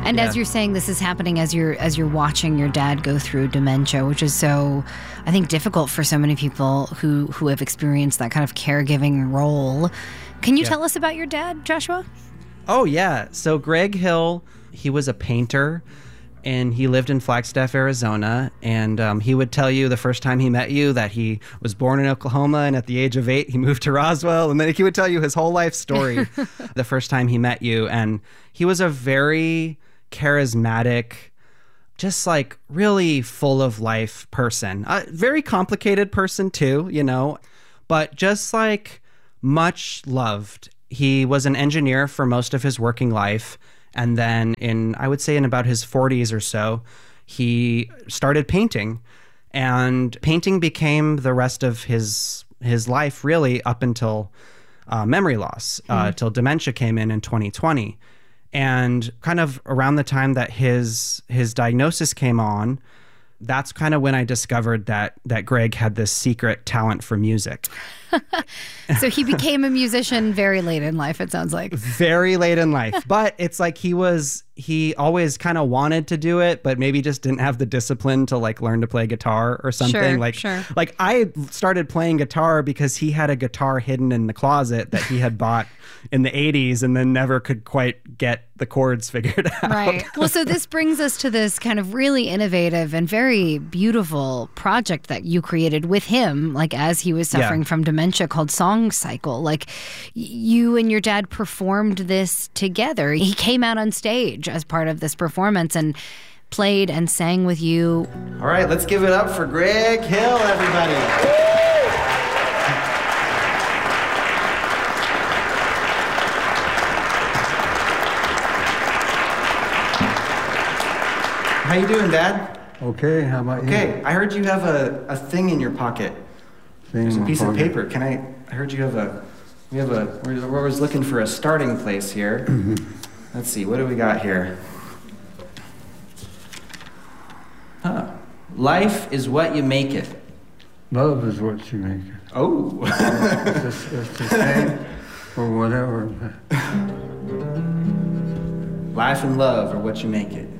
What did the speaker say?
And as you're saying, this is happening as you're watching your dad go through dementia, which is so, I think, difficult for so many people who have experienced that kind of caregiving role. Can you tell us about your dad, Joshua? Oh, yeah. So Greg Hill, he was a painter, and he lived in Flagstaff, Arizona. And he would tell you the first time he met you that he was born in Oklahoma, and at the age of 8, he moved to Roswell. And then he would tell you his whole life story the first time he met you. And he was a very charismatic, just like really full of life person. A very complicated person too, you know, but just like much loved. He was an engineer for most of his working life. And then I would say in about his 40s or so, he started painting. And painting became the rest of his life, really, up until memory loss, till dementia came in 2020. And kind of around the time that his diagnosis came on, that's kind of when I discovered that Greg had this secret talent for music. So he became a musician very late in life, it sounds like. Very late in life. But it's like he always kind of wanted to do it, but maybe just didn't have the discipline to like learn to play guitar or something. Like I started playing guitar because he had a guitar hidden in the closet that he had bought in the 80s and then never could quite get the chords figured out. Right. Well, so this brings us to this kind of really innovative and very beautiful project that you created with him, like as he was suffering from dementia, called Song Cycle. Like you and your dad performed this together. He came out on stage as part of this performance and played and sang with you. All right, let's give it up for Greg Hill, everybody. How you doing, Dad? Okay, how about you? Okay, I heard you have a thing in your pocket. There's a piece of paper. I heard you have we was looking for a starting place here. Let's see, what do we got here? Life is what you make it. Love is what you make it. Oh. It's the same or whatever. Life and love are what you make it.